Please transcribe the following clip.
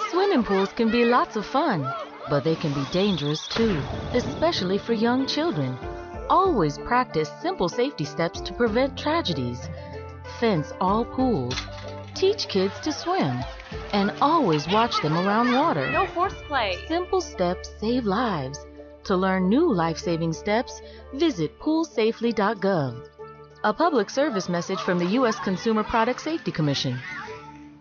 Swimming pools can be lots of fun, but they can be dangerous too, especially for young children. Always practice simple safety steps to prevent tragedies. Fence all pools. Teach kids to swim. And always watch them around water. No horseplay. Simple steps save lives. To learn new life-saving steps, visit poolsafely.gov. A public service message from the U.S. Consumer Product Safety Commission.